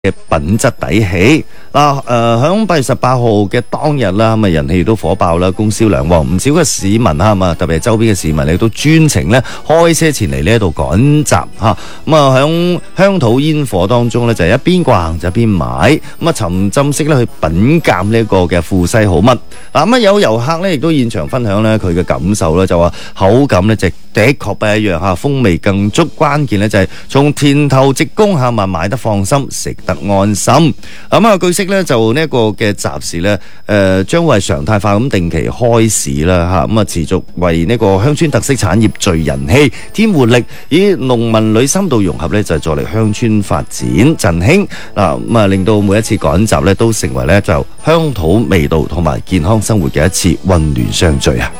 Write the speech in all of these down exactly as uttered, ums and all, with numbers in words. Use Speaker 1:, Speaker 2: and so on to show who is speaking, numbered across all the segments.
Speaker 1: 嘅品質底氣嗱，誒響八月十八號嘅當日啦，咁啊人氣都火爆啦，供銷量旺，唔少嘅市民吓嘛，特別係周邊嘅市民，亦都專程咧開車前嚟呢一度趕集吓，咁啊響鄉土煙火當中咧就係一邊逛就一邊買，咁啊沉浸式咧去品鑑呢一個嘅富西好物嗱，咁啊有遊客咧亦都現場分享咧佢嘅感受啦，就話口感咧就的確不一樣吓，風味更足，關鍵咧就係從田頭直供下嘛，買得放心，食得安心。咁啊，據悉咧就呢一個嘅集市咧，誒將會係常態化咁定期開市啦嚇，咁啊持續為呢個鄉村特色產業聚人氣、添活力，以農民旅深度融合咧就助力鄉村發展振興嗱，咁啊令到每一次趕集咧都成為咧就鄉土味道同埋健康生活嘅一次混亂相聚啊！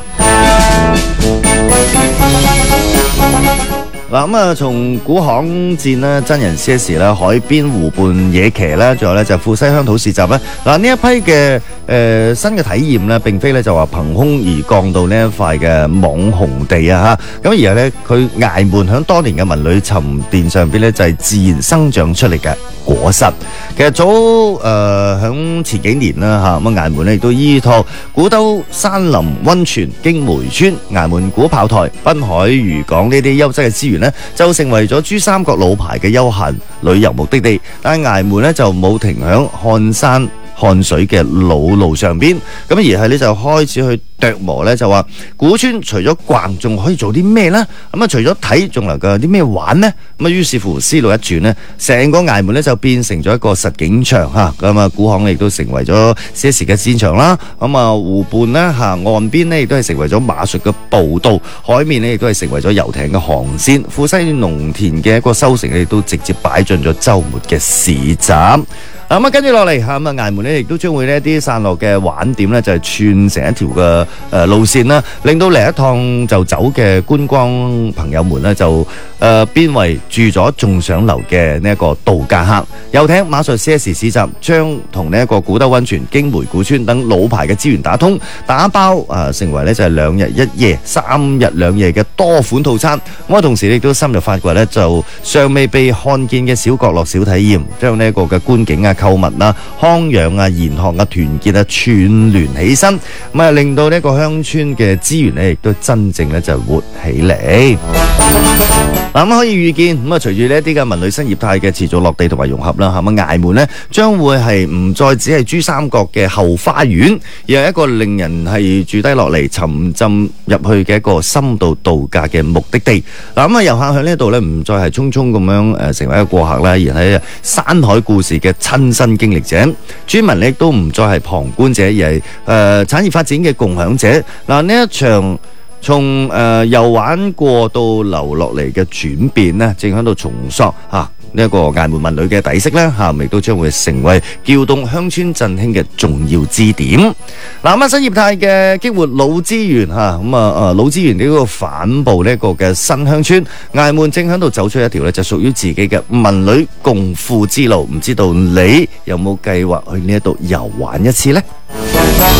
Speaker 1: 嗱咁啊，從古巷戰啦、真人 C S 啦、海邊湖畔野騎啦，仲有咧就富西鄉土市集啦。嗱呢一批嘅誒、呃、新嘅體驗咧，並非咧就話憑空而降到呢一塊嘅網紅地啊嚇，咁而係咧佢崖門響多年嘅文旅沉澱上邊咧，就係自然生長出嚟嘅果實。其實早誒響前幾年啦嚇，咁啊崖門咧亦都依託古兜山林溫泉、經梅村、崖門古炮台、濱海漁港呢啲優質嘅資源，就成為咗珠三角老牌嘅休閒旅遊目的地，但係崖門咧就冇停響看山看水嘅老路上邊，咁而係咧就開始去琢磨咧，就話古村除咗逛仲可以做啲咩呢？咁啊除咗睇仲能夠有啲咩玩呢？咁啊於是乎思路一轉呢，成個崖門咧就變成咗一個實景場嚇，咁啊古巷亦都成為咗寫實嘅戰場啦。咁啊湖畔呢，嚇岸邊呢亦都係成為咗馬術嘅步道，海面呢亦都係成為咗遊艇嘅航線。富西農田嘅一個收成亦都直接擺進咗週末嘅市集。咁啊，跟住落嚟嚇，咁啊崖門咧，亦都將會呢一啲散落嘅玩點咧，就係串成一條嘅誒路線啦，令到嚟一趟就走嘅觀光朋友們咧，就誒變為住咗仲想留嘅呢一個度假客。遊艇、馬術、C S 市集將同呢一個古兜溫泉、經梅古村等老牌嘅資源打通，打包啊成為咧就係兩日一夜、三日兩夜嘅多款套餐。咁啊，同時亦都深入發掘咧，就尚未被看見嘅小角落、小體驗，將呢一個嘅觀景啊、購物啦、康養啊、研學啊、團結啊串聯起身，咁啊令到呢個鄉村嘅資源咧，亦都真正咧就活起嚟。嗱咁可以預見，咁啊隨住呢一啲嘅文旅新業態嘅持續落地同埋融合啦，係咪崖門咧將會係唔再只係珠三角嘅後花園，而係一個令人係住低落嚟沉浸入去嘅一個深度度假嘅目的地。嗱咁啊遊客喺呢度咧唔再係匆匆咁樣誒成為一個過客啦，而係山海故事嘅親身經歷者，村民咧都唔再係旁觀者，而係誒、呃、產業發展嘅共享者。嗱呢一場從誒遊玩過到留落嚟嘅轉變咧，正喺度重塑嚇呢一個崖門文旅嘅底色咧嚇，亦都將會成為撬動鄉村振興嘅重要支點。嗱咁啊，新業態嘅激活老資源嚇，咁啊誒老資源呢個反哺呢一個嘅新鄉村，崖門正喺度走出一條咧就屬於自己嘅文旅共富之路。唔知道你有冇計劃去呢一度遊玩一次呢？